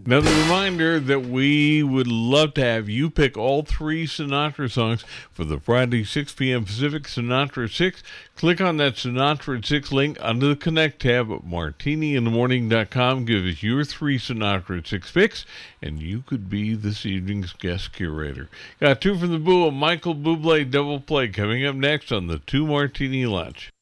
Another reminder that we would love to have you pick all three Sinatra songs for the Friday 6 p.m. Pacific Sinatra 6. Click on that Sinatra 6 link under the Connect tab at martiniinthemorning.com. Give us your three Sinatra 6 picks, and you could be this evening's guest curator. Got two from the Boo, a Michael Bublé double play coming up next on the Two Martini Lunch.